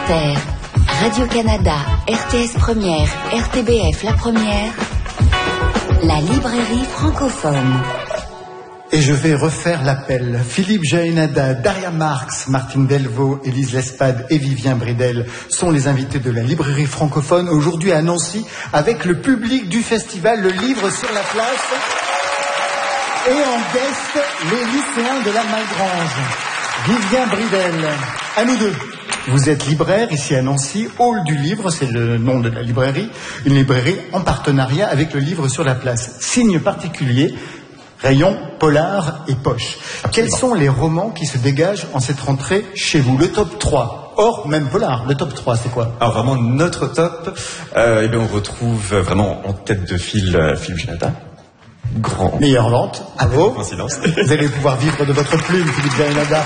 Inter, Radio-Canada, RTS Première, RTBF La Première, la librairie francophone. Et je vais refaire l'appel. Philippe Jaénada, Daria Marx, Martine Delvaux, Élise Lespade et Vivien Bridel sont les invités de la librairie francophone aujourd'hui à Nancy avec le public du festival Le Livre sur la Place et en guest les lycéens de la Malgrange. Vivien Bridel, à nous deux. Vous êtes libraire ici à Nancy, Hall du Livre, c'est le nom de la librairie, une librairie en partenariat avec Le Livre sur la Place. Signe particulier, rayon, polar et poche. Quels sont les romans qui se dégagent en cette rentrée chez vous? Le top 3, or même polar, le top 3 c'est quoi? Alors vraiment notre top, eh bien on retrouve vraiment en tête de file Philippe Jaénada. Grand. Meilleure vente, à vous. Coïncidence. Vous allez pouvoir vivre de votre plume, Philippe Jaénada.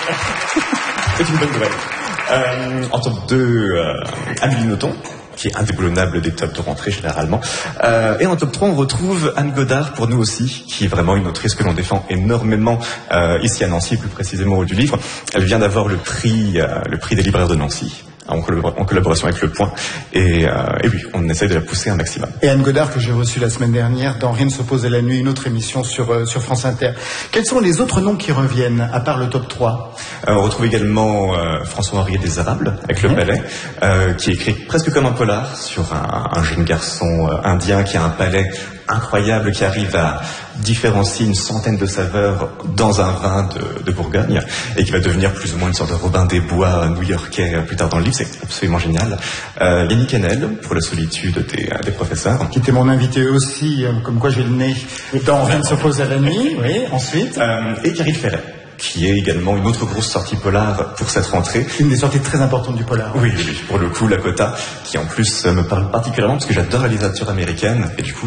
C'est une bonne nouvelle. En top 2, Amélie Nothomb, qui est indéboulonnable des tops de rentrée généralement. Et en top 3, on retrouve Anne Godard, pour nous aussi, qui est vraiment une autrice que l'on défend énormément ici à Nancy, plus précisément au du Livre. Elle vient d'avoir le prix des libraires de Nancy, en collaboration avec Le Point. Et oui, on essaye de la pousser un maximum. Et Anne Godard, que j'ai reçue la semaine dernière dans Rien ne s'oppose à la nuit, une autre émission sur France Inter. Quels sont les autres noms qui reviennent, à part le top 3? On retrouve également François-Henri Désirable, avec Le Palais, qui écrit presque comme un polar sur un jeune garçon indien qui a un palais incroyable, qui arrive à différencier une centaine de saveurs dans un vin de Bourgogne et qui va devenir plus ou moins une sorte de Robin des Bois new-yorkais plus tard dans le livre. C'est absolument génial. Yannick Enel, pour la solitude des professeurs. Qui était mon invité aussi, comme quoi j'ai le nez dans Rien ne s'oppose à la nuit. Oui, ensuite. Et Caril Ferret, qui est également une autre grosse sortie polar pour cette rentrée. Une des sorties très importantes du polar. Oui, pour le coup, Lakota, qui en plus me parle particulièrement parce que j'adore la littérature américaine et du coup,